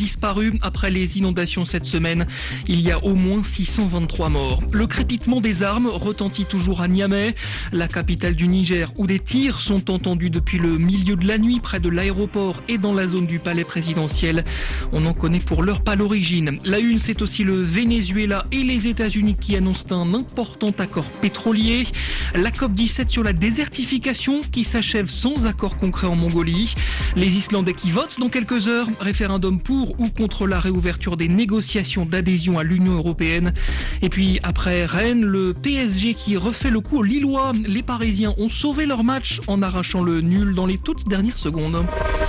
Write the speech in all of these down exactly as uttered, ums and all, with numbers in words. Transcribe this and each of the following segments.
disparus après les inondations cette semaine. Il y a au moins six cent vingt-trois morts. Le crépitement des armes retentit toujours à Niamey, la capitale du Niger, où des tirs sont entendus depuis le milieu de la nuit près de l'aéroport et dans la zone du palais présidentiel. On n'en connaît pour l'heure pas l'origine. La une, c'est aussi le Venezuela et les États-Unis qui annoncent un important accord pétrolier. La COP dix-sept sur la désertification qui s'achève sans accord concret en Mongolie. Les Islandais qui votent dans quelques heures. Référendum pour ou contre la réouverture des négociations d'adhésion à l'Union européenne. Et puis après Rennes, le P S G qui refait le coup aux Lillois. Les Parisiens ont sauvé leur match en arrachant le nul dans les toutes dernières secondes.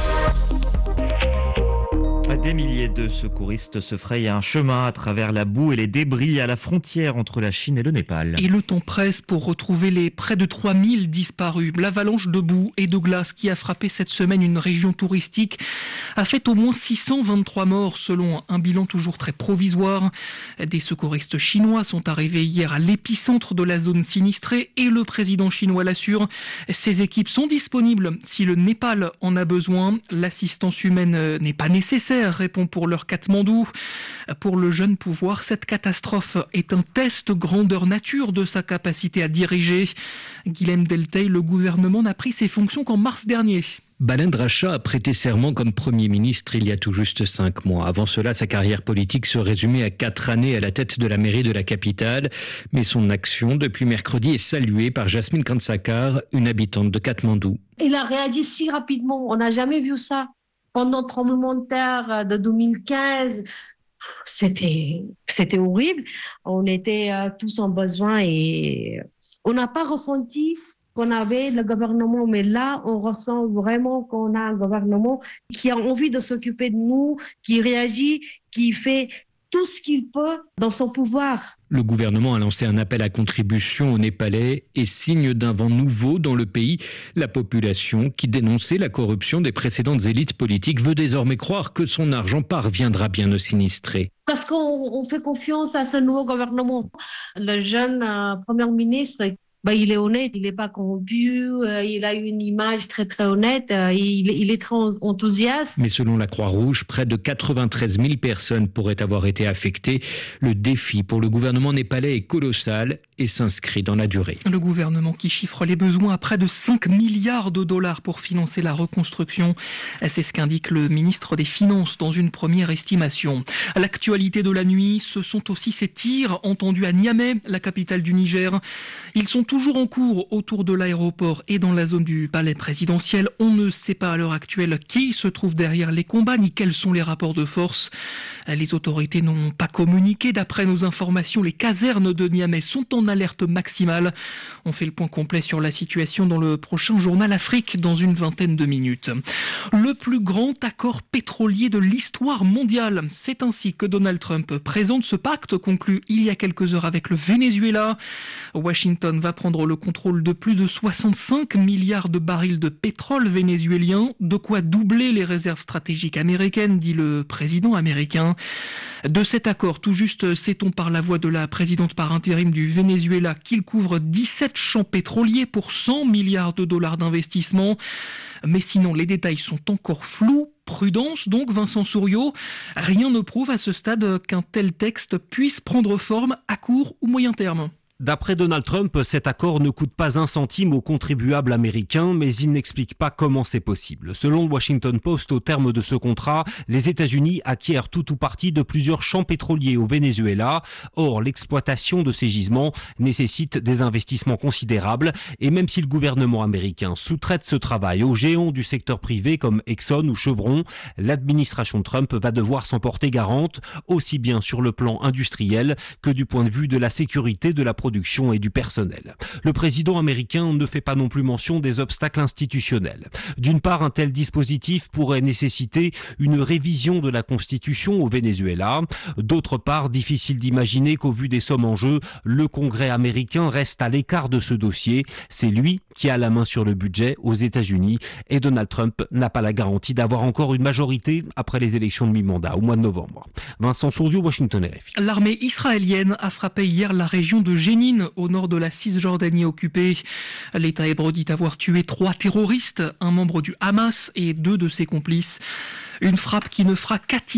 Des milliers de secouristes se frayent un chemin à travers la boue et les débris à la frontière entre la Chine et le Népal. Et le temps presse pour retrouver les près de trois mille disparus. L'avalanche de boue et de glace qui a frappé cette semaine une région touristique a fait au moins six cent vingt-trois morts selon un bilan toujours très provisoire. Des secouristes chinois sont arrivés hier à l'épicentre de la zone sinistrée et le président chinois l'assure. Ces équipes sont disponibles si le Népal en a besoin. L'assistance humaine n'est pas nécessaire, répond pour leur Katmandou. Pour le jeune pouvoir, cette catastrophe est un test grandeur nature de sa capacité à diriger. Guilhem Deltey, le gouvernement n'a pris ses fonctions qu'en mars dernier. Balendra Shah a prêté serment comme Premier ministre il y a tout juste cinq mois. Avant cela, sa carrière politique se résumait à quatre années à la tête de la mairie de la capitale. Mais son action, depuis mercredi, est saluée par Jasmine Kansakar, une habitante de Katmandou. Il a réagi si rapidement, on n'a jamais vu ça. Pendant le tremblement de terre de deux mille quinze, c'était, c'était horrible. On était tous en besoin et on n'a pas ressenti qu'on avait le gouvernement. Mais là, on ressent vraiment qu'on a un gouvernement qui a envie de s'occuper de nous, qui réagit, qui fait tout ce qu'il peut dans son pouvoir. Le gouvernement a lancé un appel à contribution aux Népalais et signe d'un vent nouveau dans le pays. La population, qui dénonçait la corruption des précédentes élites politiques, veut désormais croire que son argent parviendra bien aux sinistrés. Parce qu'on on fait confiance à ce nouveau gouvernement. Le jeune euh, Premier ministre, bah, il est honnête, il n'est pas corrompu, euh, il a une image très très honnête, euh, il, il est très enthousiaste. Mais selon la Croix-Rouge, près de quatre-vingt-treize mille personnes pourraient avoir été affectées. Le défi pour le gouvernement népalais est colossal et s'inscrit dans la durée. Le gouvernement qui chiffre les besoins à près de cinq milliards de dollars pour financer la reconstruction. C'est ce qu'indique le ministre des Finances dans une première estimation. L'actualité de la nuit, ce sont aussi ces tirs entendus à Niamey, la capitale du Niger. Ils sont toujours en cours autour de l'aéroport et dans la zone du palais présidentiel. On ne sait pas à l'heure actuelle qui se trouve derrière les combats ni quels sont les rapports de force. Les autorités n'ont pas communiqué. D'après nos informations, les casernes de Niamey sont en alerte maximale. On fait le point complet sur la situation dans le prochain journal Afrique dans une vingtaine de minutes. Le plus grand accord pétrolier de l'histoire mondiale. C'est ainsi que Donald Trump présente ce pacte conclu il y a quelques heures avec le Venezuela. Washington va prendre le contrôle de plus de soixante-cinq milliards de barils de pétrole vénézuélien, de quoi doubler les réserves stratégiques américaines, dit le président américain. De cet accord, tout juste sait-on par la voix de la présidente par intérim du Venezuela qu'il couvre dix-sept champs pétroliers pour cent milliards de dollars d'investissement. Mais sinon, les détails sont encore flous. Prudence donc, Vincent Souriau. Rien ne prouve à ce stade qu'un tel texte puisse prendre forme à court ou moyen terme. D'après Donald Trump, cet accord ne coûte pas un centime aux contribuables américains, mais il n'explique pas comment c'est possible. Selon le Washington Post, au terme de ce contrat, les États-Unis acquièrent tout ou partie de plusieurs champs pétroliers au Venezuela. Or, l'exploitation de ces gisements nécessite des investissements considérables, et même si le gouvernement américain sous-traite ce travail aux géants du secteur privé comme Exxon ou Chevron, l'administration Trump va devoir s'en porter garante, aussi bien sur le plan industriel que du point de vue de la sécurité de la production et du personnel. Le président américain ne fait pas non plus mention des obstacles institutionnels. D'une part, un tel dispositif pourrait nécessiter une révision de la Constitution au Venezuela. D'autre part, difficile d'imaginer qu'au vu des sommes en jeu, le Congrès américain reste à l'écart de ce dossier. C'est lui qui a la main sur le budget aux États-Unis et Donald Trump n'a pas la garantie d'avoir encore une majorité après les élections de mi-mandat au mois de novembre. Vincent Souriau, Washington R F I. L'armée israélienne a frappé hier la région de Jénine, au nord de la Cisjordanie occupée. L'État hébreu dit avoir tué trois terroristes, un membre du Hamas et deux de ses complices. Une frappe qui ne fera qu'attirer